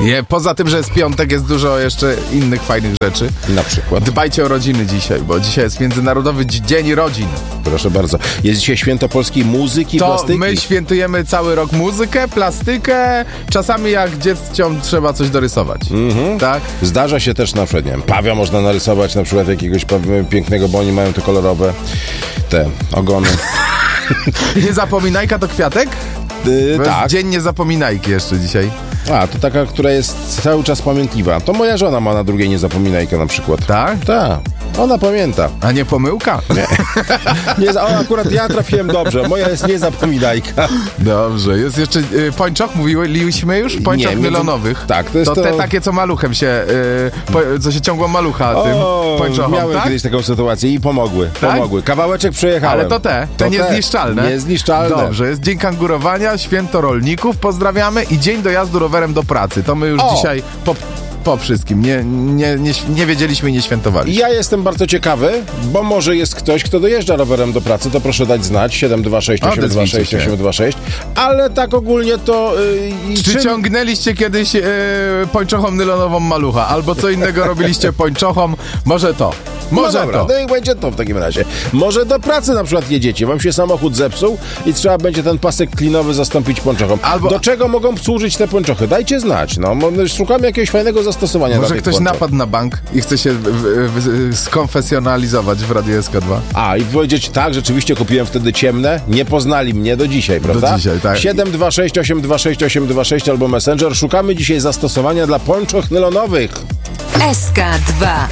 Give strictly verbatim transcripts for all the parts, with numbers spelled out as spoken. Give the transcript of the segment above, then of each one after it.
Je, poza tym, że jest piątek, jest dużo jeszcze innych fajnych rzeczy. Na przykład? Dbajcie o rodziny dzisiaj, bo dzisiaj jest Międzynarodowy Dzień Rodzin. Proszę bardzo. Jest dzisiaj święto polskiej muzyki, to plastyki. My świętujemy cały rok muzykę, plastykę, czasami jak dzieciom trzeba coś dorysować. Mhm. Tak? Zdarza się też na przykład, nie wiem, pawia można narysować, na przykład jakiegoś pięknego, bo oni mają te kolorowe te ogony. Nie zapominajka to kwiatek? Yy, to tak. jest dzień niezapominajki jeszcze dzisiaj. A, to taka, która jest cały czas pamiętliwa. To moja żona ma na drugiej niezapominajkę na przykład. Tak? Tak. Ona pamięta. A nie pomyłka? Nie. nie o, akurat ja trafiłem dobrze. Moja jest niezapominajka. Dobrze. Jest jeszcze y, pończoch, mówiliśmy już? Pończoch nie, nylonowych. Między... Tak, to jest to, to... te takie, co maluchem się, y, po, co się ciągło malucha tym o, pończochom, miałem tak? kiedyś taką sytuację i pomogły. Tak? Pomogły. Kawałeczek przejechałem. Ale to te, te to niezniszczalne. Te. Niezniszczalne. Dobrze, jest Dzień Kangurowania, Święto Rolników, pozdrawiamy i Dzień Dojazdu rowerem do pracy. To my już o. dzisiaj po, po wszystkim. Nie, nie, nie, nie wiedzieliśmy i nie świętowaliśmy. Ja jestem bardzo ciekawy, bo może jest ktoś, kto dojeżdża rowerem do pracy, to proszę dać znać. siedem dwa sześć osiem dwa sześć osiem dwa sześć. Ale tak ogólnie to... Yy, Czy czym... ciągnęliście kiedyś yy, pończochą nylonową malucha? Albo co innego robiliście pończochą? Może to. Może no dobra, to. No i będzie to w takim razie. Może do pracy na przykład jedziecie, wam się samochód zepsuł i trzeba będzie ten pasek klinowy zastąpić pończochą. Albo... Do czego mogą służyć te pończochy? Dajcie znać. No, szukamy jakiegoś fajnego zastosowania. Może dla tych ktoś pończoch. napadł na bank i chce się w, w, w, skonfesjonalizować w Radiu S K dwa. A, i powiedzieć tak, rzeczywiście kupiłem wtedy ciemne, nie poznali mnie do dzisiaj, prawda? Do dzisiaj, tak. siedem dwa sześć osiem dwa sześć osiem dwa sześć albo Messenger. Szukamy dzisiaj zastosowania dla pończoch nylonowych. S K dwa.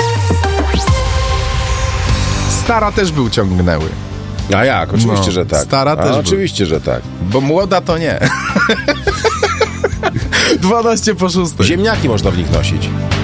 Stara też był ciągnęły. A jak? Oczywiście, no, że tak. Stara też A, był. oczywiście, że tak. Bo młoda to nie. dwanaście po szóstej. Ziemniaki można w nich nosić.